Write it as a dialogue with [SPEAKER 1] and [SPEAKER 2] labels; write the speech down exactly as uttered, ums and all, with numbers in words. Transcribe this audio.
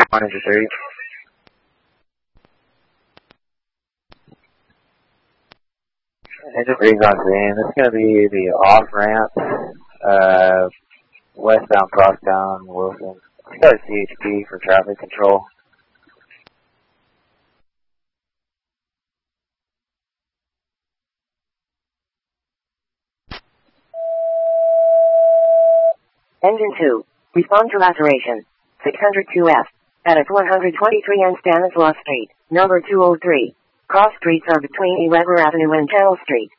[SPEAKER 1] one into three. Engine three's on scene. This is going to be the off-ramp, uh, westbound Crosstown, Wilson. Start C H P for traffic control.
[SPEAKER 2] Engine two, respond to laceration. six hundred two F, at a four hundred twenty-three and Stanislaus Street, number two oh three. Cross streets are between Weber Avenue and Channel Street.